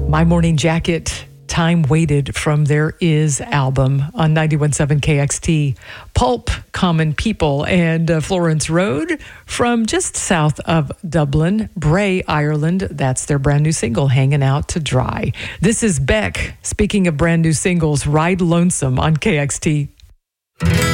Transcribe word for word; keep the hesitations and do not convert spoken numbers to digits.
My Morning Jacket, Time Waited from their Is album on ninety-one point seven K X T. Pulp, Common People, and uh, Florence Road from just south of Dublin, Bray, Ireland. That's their brand new single, Hanging Out to Dry. This is Beck, speaking of brand new singles, Ride Lonesome on K X T.